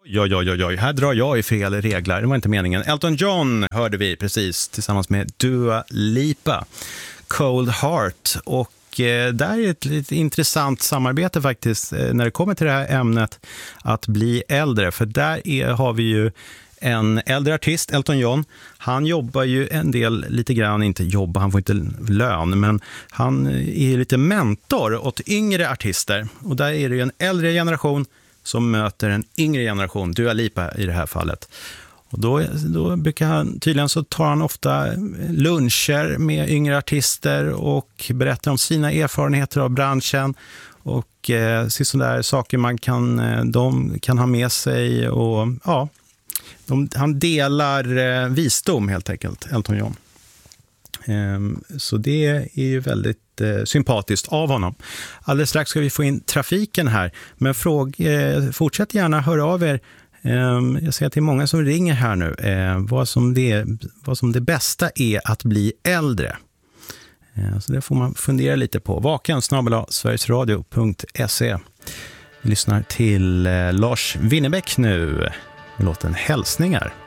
Oj, här drar jag i fel regler. Det var inte meningen. Elton John hörde vi precis tillsammans med Dua Lipa, Cold Heart. Och där är ett lite intressant samarbete faktiskt när det kommer till det här ämnet att bli äldre. För där har vi ju en äldre artist, Elton John. Han jobbar ju en del, lite grann, inte jobba, han får inte lön, men han är lite mentor åt yngre artister. Och där är det ju en äldre generation som möter en yngre generation, Dua Lipa i det här fallet. Och då brukar han, tydligen så tar han ofta luncher med yngre artister och berättar om sina erfarenheter av branschen och sådär saker de kan ha med sig och ja, han delar visdom helt enkelt, Elton John. Så det är ju väldigt sympatiskt av honom. Alldeles strax ska vi få in trafiken här, men fortsätt gärna höra av er. Jag ser att det är många som ringer här nu. Vad som det bästa är att bli äldre. Så det får man fundera lite på. vaken@sverigesradio.se. Vi lyssnar till Lars Winnerbäck nu med låten Hälsningar.